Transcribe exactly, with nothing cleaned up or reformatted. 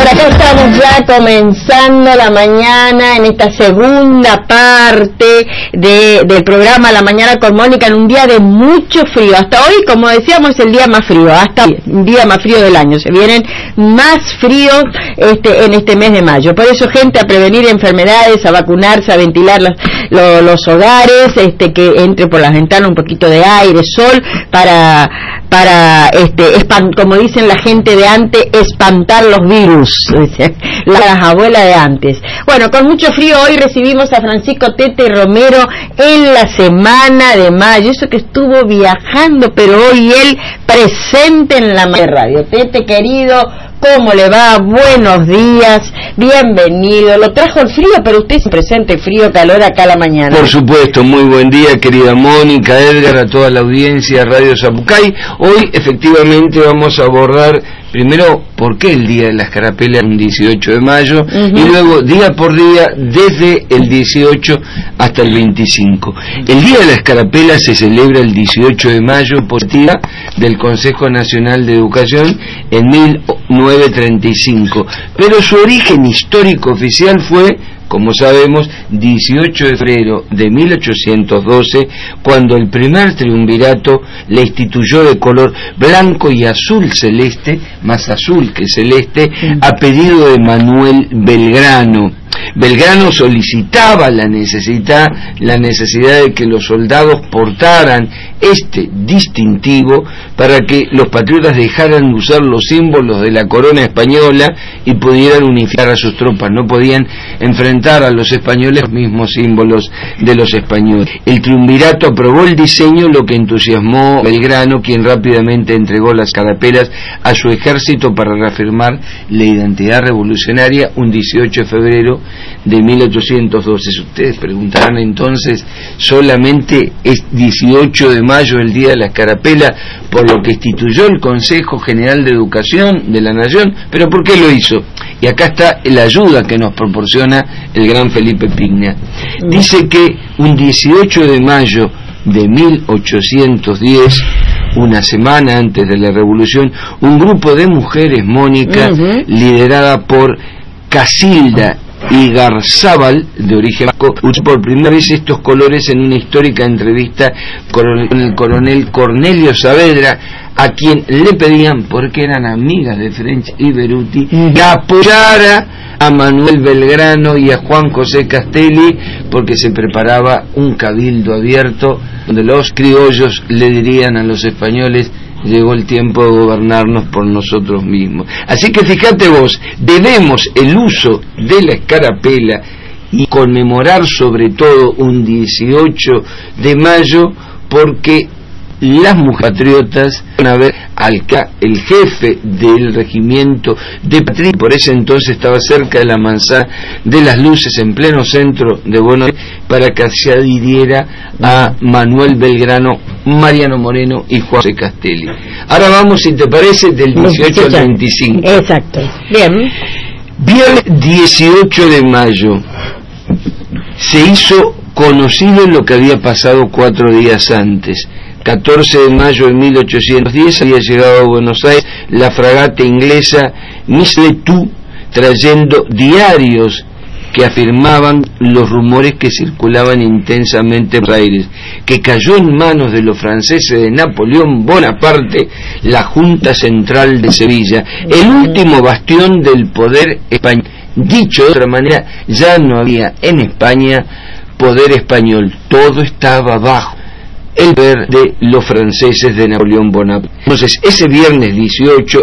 Por acá estamos ya comenzando la mañana en esta segunda parte de, del programa La Mañana con Mónica en un día de mucho frío. Hasta hoy, como decíamos, es el día más frío, hasta hoy, un día más frío del año. Se vienen más fríos este, en este mes de mayo. Por eso, gente, a prevenir enfermedades, a vacunarse, a ventilar los, los, los hogares, este, que entre por las ventanas un poquito de aire, sol, para, para este, espan, como dicen la gente de antes, espantar los virus. Las abuelas de antes. Bueno, con mucho frío hoy recibimos a Francisco Tete Romero en la semana de mayo, eso que estuvo viajando, pero hoy él presente en la radio. Tete, querido, ¿cómo le va? Buenos días, bienvenido. Lo trajo el frío, pero usted se presente frío, calor acá a la mañana. Por supuesto, muy buen día, querida Mónica, Edgar, a toda la audiencia de Radio Zapucay. Hoy, efectivamente, vamos a abordar primero por qué el Día de la Escarapela es un dieciocho de mayo, uh-huh. y luego día por día desde el dieciocho hasta el veinticinco. El Día de la Escarapela se celebra el dieciocho de mayo por iniciativa del Consejo Nacional de Educación en mil novecientos treinta y cinco, pero su origen histórico oficial fue, como sabemos, dieciocho de febrero de mil ochocientos doce, cuando el primer triunvirato le instituyó de color blanco y azul celeste, más azul que celeste, a pedido de Manuel Belgrano. Belgrano solicitaba la necesidad, la necesidad de que los soldados portaran este distintivo para que los patriotas dejaran de usar los símbolos de la corona española y pudieran unificar a sus tropas. No podían enfrentar a los españoles los mismos símbolos de los españoles. El triunvirato aprobó el diseño, lo que entusiasmó a Belgrano, quien rápidamente entregó las escarapelas a su ejército para reafirmar la identidad revolucionaria un dieciocho de febrero de mil ochocientos doce. Ustedes preguntarán entonces, solamente es dieciocho de mayo el Día de la Escarapela por lo que instituyó el Consejo General de Educación de la Nación, pero ¿por qué lo hizo? Y acá está la ayuda que nos proporciona el gran Felipe Pigna. Dice que un dieciocho de mayo de mil ochocientos diez, una semana antes de la Revolución, un grupo de mujeres, Mónica, uh-huh. liderada por Casilda y Garzábal, de origen vasco, usó por primera vez estos colores en una histórica entrevista con el coronel Cornelio Saavedra, a quien le pedían, porque eran amigas de French y Beruti, que apoyara a Manuel Belgrano y a Juan José Castelli, porque se preparaba un cabildo abierto donde los criollos le dirían a los españoles: llegó el tiempo de gobernarnos por nosotros mismos. Así que fíjate vos, debemos el uso de la escarapela y conmemorar sobre todo un dieciocho de mayo porque las mujeres patriotas van a ver al el jefe del regimiento de Patria, por ese entonces estaba cerca de la Manzana de las Luces, en pleno centro de Buenos Aires, para que se adhiriera a Manuel Belgrano, Mariano Moreno y Juan José Castelli. Ahora vamos, si te parece, del dieciocho al veinticinco. Exacto. Bien. Viernes dieciocho de mayo se hizo conocido lo que había pasado cuatro días antes. catorce de mayo de mil ochocientos diez había llegado a Buenos Aires la fragata inglesa Misletu, trayendo diarios que afirmaban los rumores que circulaban intensamente en Buenos Aires, que cayó en manos de los franceses de Napoleón Bonaparte la Junta Central de Sevilla, el último bastión del poder español. Dicho de otra manera, ya no había en España poder español, todo estaba bajo el poder de los franceses de Napoleón Bonaparte. Entonces, ese viernes dieciocho,